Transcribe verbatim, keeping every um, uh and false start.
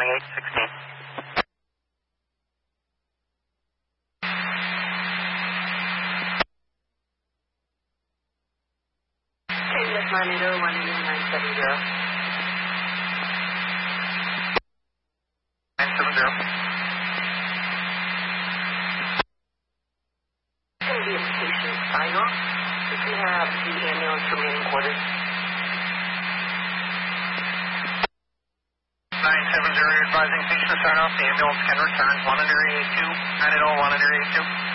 eight sixteen. K D S nine eight zero, one eight nine seven zero. nine seven zero. It's going to be a patient sign-off. If we have the ambulance remaining quarters. nine seven zero, advising patient sign off. The ambulance can return. one under A two. nine eight zero, one under A two.